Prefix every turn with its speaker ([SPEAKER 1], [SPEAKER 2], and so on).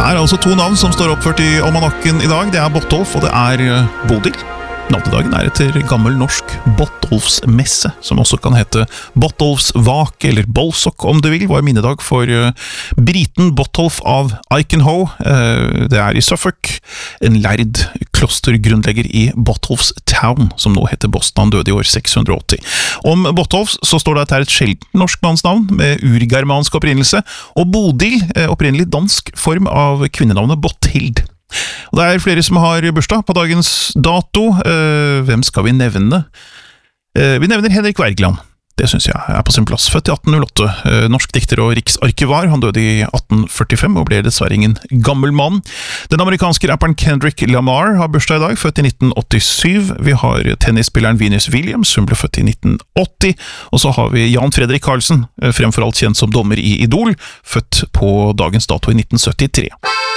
[SPEAKER 1] Det altså to navn som står oppført i almanakken i dag. Det Bottolf, og det Bodil. Navnedagen etter gammel norsk Bottolfsmesse, som også kan hete Bottolfsvak eller Bolsok om du vil, var minnedag for briten Bottolf av Icanhoe. Det i Suffolk, en lærd klostergrunnlegger i Bottolfs Town, som nå heter Boston. Han døde i år 680. Om Bottolfs så står det at det et sjeldent norsk mannsnavn med urgermansk opprinnelse, og Bodil, opprinnelig dansk form av kvinnenavnet Botthild. Og det flere som har bursdag på dagens dato. Hvem skal vi nevne? Vi nevner Henrik Wergeland. Det synes jeg på sin plass. Født i 1808, norsk dikter og riksarkivar. Han døde i 1845 og ble dessverre ingen gammel mann. Den amerikanske rapperen Kendrick Lamar har bursdag i dag, født i 1987. Vi har tennisspilleren Venus Williams, hun ble født i 1980. Og så har vi Jan Fredrik Karlsen, fremfor alt kjent som dommer i Idol, født på dagens dato i 1973.